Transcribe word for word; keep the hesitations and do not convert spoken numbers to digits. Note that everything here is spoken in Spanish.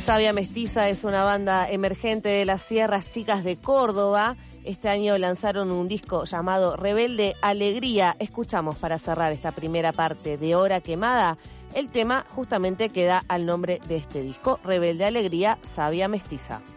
Sabia Mestiza es una banda emergente de las Sierras Chicas de Córdoba. Este año lanzaron un disco llamado Rebelde Alegría. Escuchamos para cerrar esta primera parte de Hora Quemada el tema justamente que da al nombre de este disco, Rebelde Alegría, Sabia Mestiza.